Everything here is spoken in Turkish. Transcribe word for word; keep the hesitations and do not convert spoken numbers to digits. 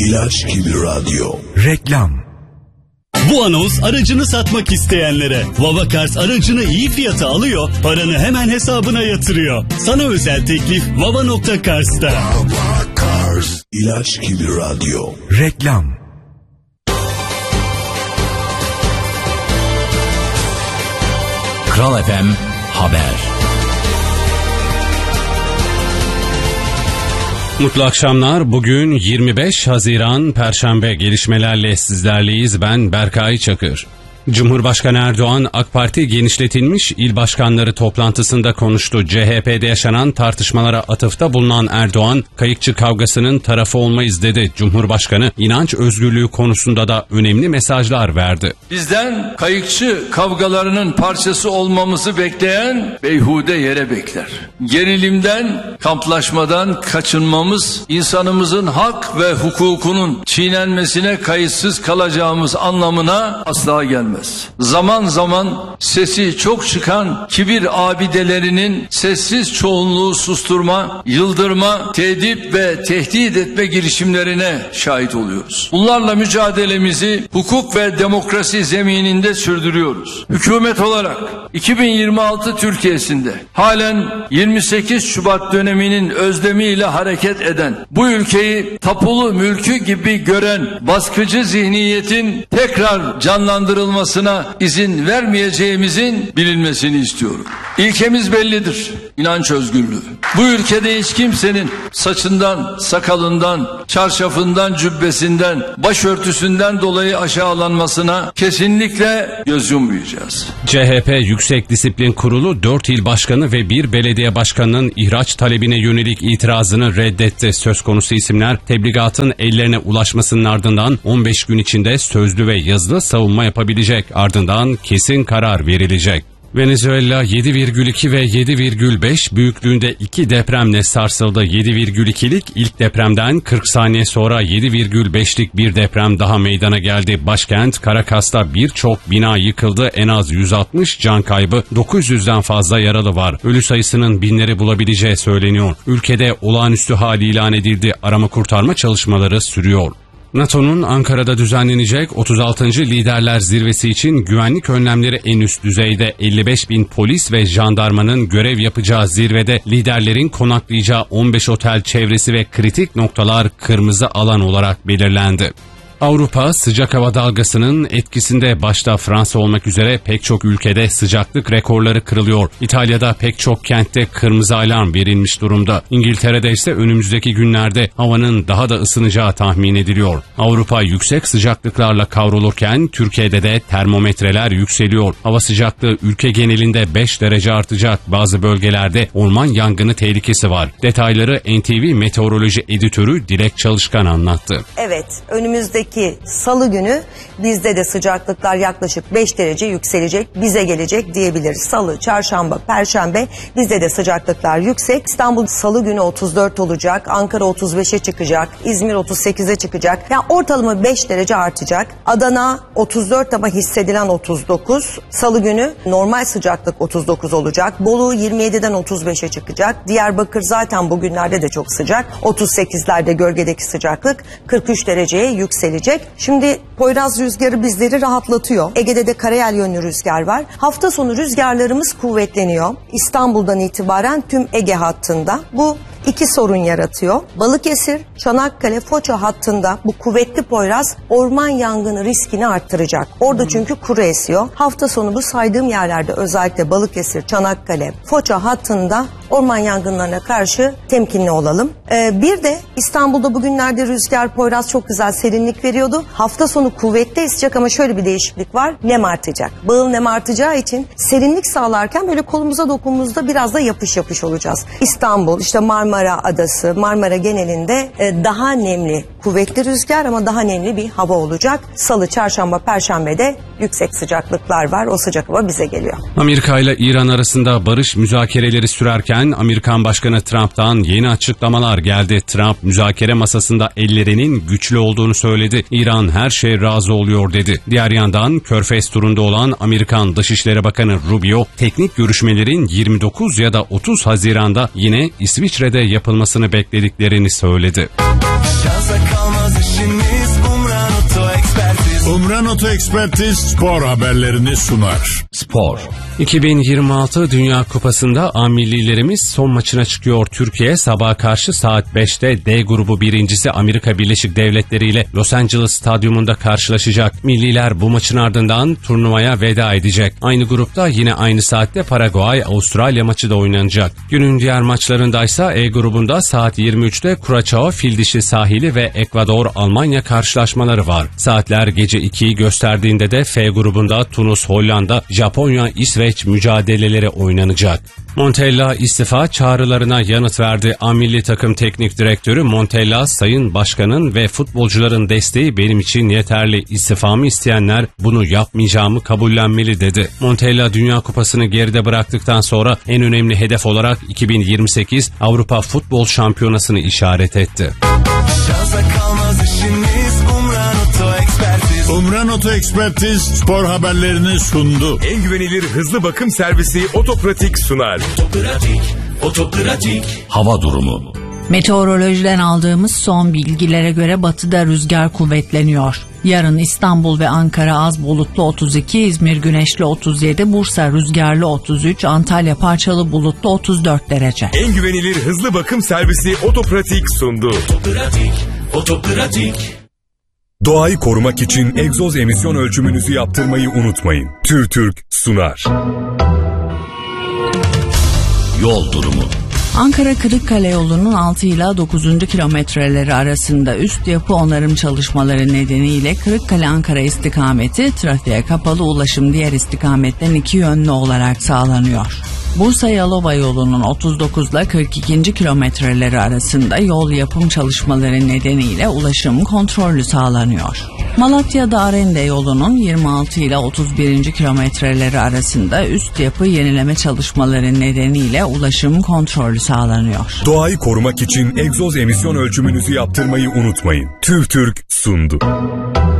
İlaç gibi radyo. Reklam. Bu anons aracını satmak isteyenlere. Vavakars aracını iyi fiyata alıyor, paranı hemen hesabına yatırıyor. Sana özel teklif vava nokta cars'ta. Vavakars. İlaç gibi radyo. Reklam. Kral F M Haber. Mutlu akşamlar. Bugün yirmi beş Haziran Perşembe, gelişmelerle sizlerleyiz. Ben Berkay Çakır. Cumhurbaşkanı Erdoğan, AK Parti genişletilmiş il başkanları toplantısında konuştu. C H P'de yaşanan tartışmalara atıfta bulunan Erdoğan, kayıkçı kavgasının tarafı olmayız dedi. Cumhurbaşkanı, inanç özgürlüğü konusunda da önemli mesajlar verdi. Bizden kayıkçı kavgalarının parçası olmamızı bekleyen beyhude yere bekler. Gerilimden, kamplaşmadan kaçınmamız, insanımızın hak ve hukukunun çiğnenmesine kayıtsız kalacağımız anlamına asla gelmez. Zaman zaman sesi çok çıkan kibir abidelerinin sessiz çoğunluğu susturma, yıldırma, tehdit ve tehdit etme girişimlerine şahit oluyoruz. Bunlarla mücadelemizi hukuk ve demokrasi zemininde sürdürüyoruz. Hükümet olarak iki bin yirmi altı Türkiye'sinde halen yirmi sekiz Şubat döneminin özlemiyle hareket eden, bu ülkeyi tapulu mülkü gibi gören baskıcı zihniyetin tekrar canlandırılmasına izin vermeyeceğimizin bilinmesini istiyorum. İlkemiz bellidir: İnanç özgürlüğü. Bu ülkede hiç kimsenin saçından, sakalından, çarşafından, cübbesinden, başörtüsünden dolayı aşağılanmasına kesinlikle göz yummayacağız. C H P Yüksek Disiplin Kurulu dört il başkanı ve bir belediye başkanının ihraç talebine yönelik itirazını reddetti. Söz konusu isimler tebligatın ellerine ulaşmasının ardından on beş gün içinde sözlü ve yazılı savunma yapabilecek. Ardından kesin karar verilecek. Venezuela yedi virgül iki ve yedi virgül beş büyüklüğünde iki depremle sarsıldı. yedi virgül ikilik ilk depremden kırk saniye sonra yedi virgül beşlik bir deprem daha meydana geldi. Başkent Caracas'ta birçok bina yıkıldı. En az yüz altmış can kaybı, dokuz yüzden fazla yaralı var. Ölü sayısının binleri bulabileceği söyleniyor. Ülkede olağanüstü hal ilan edildi. Arama kurtarma çalışmaları sürüyor. NATO'nun Ankara'da düzenlenecek otuz altıncı Liderler Zirvesi için güvenlik önlemleri en üst düzeyde. elli beş bin polis ve jandarmanın görev yapacağı zirvede liderlerin konaklayacağı on beş otel çevresi ve kritik noktalar kırmızı alan olarak belirlendi. Avrupa sıcak hava dalgasının etkisinde, başta Fransa olmak üzere pek çok ülkede sıcaklık rekorları kırılıyor. İtalya'da pek çok kentte kırmızı alarm verilmiş durumda. İngiltere'de ise önümüzdeki günlerde havanın daha da ısınacağı tahmin ediliyor. Avrupa yüksek sıcaklıklarla kavrulurken Türkiye'de de termometreler yükseliyor. Hava sıcaklığı ülke genelinde beş derece artacak. Bazı bölgelerde orman yangını tehlikesi var. Detayları N T V Meteoroloji Editörü Dilek Çalışkan anlattı. Evet, önümüzdeki Ki salı günü bizde de sıcaklıklar yaklaşık beş derece yükselecek, bize gelecek diyebiliriz. Salı, çarşamba, perşembe bizde de sıcaklıklar yüksek. İstanbul salı günü otuz dört olacak, Ankara otuz beşe çıkacak, İzmir otuz sekize çıkacak. Yani ortalama beş derece artacak. Adana otuz dört ama hissedilen otuz dokuz. Salı günü normal sıcaklık otuz dokuz olacak. Bolu yirmi yediden otuz beşe çıkacak. Diyarbakır zaten bugünlerde de çok sıcak. otuz sekizlerde gölgedeki sıcaklık kırk üç dereceye yükselecek. Şimdi Poyraz rüzgarı bizleri rahatlatıyor. Ege'de de karayel yönlü rüzgar var. Hafta sonu rüzgarlarımız kuvvetleniyor. İstanbul'dan itibaren tüm Ege hattında. Bu iki sorun yaratıyor. Balıkesir, Çanakkale, Foça hattında bu kuvvetli Poyraz orman yangını riskini arttıracak. Orada çünkü kuru esiyor. Hafta sonu bu saydığım yerlerde, özellikle Balıkesir, Çanakkale, Foça hattında orman yangınlarına karşı temkinli olalım. Ee, bir de İstanbul'da bugünlerde rüzgar, Poyraz çok güzel serinlik veriyordu. Hafta sonu kuvvetli esecek ama şöyle bir değişiklik var. Nem artacak. Bağıl nem artacağı için serinlik sağlarken böyle kolumuza dokunduğumuzda biraz da yapış yapış olacağız. İstanbul, işte Marmara Adası, Marmara genelinde e, daha nemli, kuvvetli rüzgar ama daha nemli bir hava olacak. Salı, çarşamba, perşembede yüksek sıcaklıklar var. O sıcak hava bize geliyor. Amerika ile İran arasında barış müzakereleri sürerken Amerikan Başkanı Trump'tan yeni açıklamalar geldi. Trump müzakere masasında ellerinin güçlü olduğunu söyledi. İran her şeye razı oluyor dedi. Diğer yandan Körfez turunda olan Amerikan Dışişleri Bakanı Rubio, teknik görüşmelerin yirmi dokuz ya da otuz Haziran'da yine İsviçre'de yapılmasını beklediklerini söyledi. Şansa kalmaz işiniz. Umran Oto Ekspertiz. Umran Oto Ekspertiz spor haberlerini sunar. Spor. iki bin yirmi altı Dünya Kupası'nda A millilerimiz son maçına çıkıyor. Türkiye sabaha karşı saat beşte D grubu birincisi Amerika Birleşik Devletleri ile Los Angeles Stadyumunda karşılaşacak. Milliler bu maçın ardından turnuvaya veda edecek. Aynı grupta yine aynı saatte Paraguay Avustralya maçı da oynanacak. Günün diğer maçlarındaysa E grubunda saat yirmi üçte Kuraçao Fildişi sahili ve Ekvador Almanya karşılaşmaları var. Saatler gece ikiyi gösterdiğinde de F grubunda Tunus Hollanda Japonya İsveç mücadeleleri oynanacak. Montella istifa çağrılarına yanıt verdi. A milli takım teknik direktörü Montella, Sayın Başkan'ın ve futbolcuların desteği benim için yeterli. İstifamı isteyenler bunu yapmayacağımı kabullenmeli dedi. Montella Dünya Kupası'nı geride bıraktıktan sonra en önemli hedef olarak iki bin yirmi sekiz Avrupa Futbol Şampiyonası'nı işaret etti. Şansa kalmaz işiniz. Umran Oto Ekspertiz. Umran Oto Ekspertiz spor haberlerini sundu. En güvenilir hızlı bakım servisi Otopratik sunar. Otopratik, Otopratik. Hava durumu. Meteorolojiden aldığımız son bilgilere göre batıda rüzgar kuvvetleniyor. Yarın İstanbul ve Ankara az bulutlu otuz iki, İzmir güneşli otuz yedi, Bursa rüzgarlı otuz üç, Antalya parçalı bulutlu otuz dört derece. En güvenilir hızlı bakım servisi Otopratik sundu. Otopratik, Otopratik. Doğayı korumak için egzoz emisyon ölçümünüzü yaptırmayı unutmayın. TÜRTÜRK sunar. Yol durumu. Ankara Kırıkkale yolunun altı ila dokuzuncu kilometreleri arasında üst yapı onarım çalışmaları nedeniyle Kırıkkale Ankara istikameti trafiğe kapalı, ulaşım diğer istikametten iki yönlü olarak sağlanıyor. Bursa Yalova yolunun otuz dokuz ile kırk ikinci kilometreleri arasında yol yapım çalışmaları nedeniyle ulaşım kontrollü sağlanıyor. Malatya'da Arende yolunun yirmi altı ile otuz birinci kilometreleri arasında üst yapı yenileme çalışmaları nedeniyle ulaşım kontrollü sağlanıyor. Doğayı korumak için egzoz emisyon ölçümünüzü yaptırmayı unutmayın. TÜRTÜRK sundu.